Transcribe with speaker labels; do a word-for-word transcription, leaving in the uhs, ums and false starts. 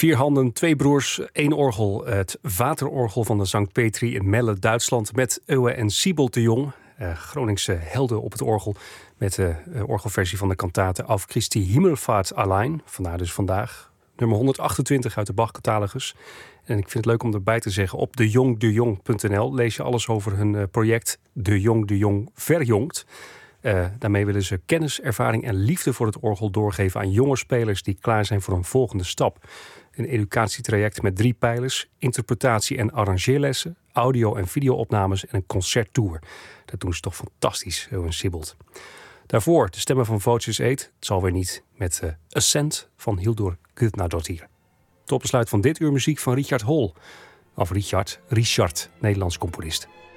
Speaker 1: Vier handen, twee broers, één orgel. Het vaterorgel van de Sankt Petri in Melle, Duitsland. Met Uwe en Siebold de Jong. Uh, Groningse helden op het orgel. Met de uh, orgelversie van de kantate Auf Christi Himmelfahrt allein. Vandaar dus vandaag. Nummer honderdachtentwintig uit de Bach-catalogus. En ik vind het leuk om erbij te zeggen. Op de jong de jong punt n l lees je alles over hun uh, project De Jong de Jong Verjongt. Uh, daarmee willen ze kennis, ervaring en liefde voor het orgel doorgeven aan jonge spelers die klaar zijn voor een volgende stap. Een educatietraject met drie pijlers: interpretatie en arrangeerlessen, audio- en videoopnames en een concerttour. Dat doen ze toch fantastisch, Owen Siebold. Daarvoor de stemmen van Voces Eid, het zal weer niet, met uh, Ascent van Hildur Guðnadóttir. Tot besluit van dit uur muziek van Richard Hol. Of Richard, Richard, Nederlands componist.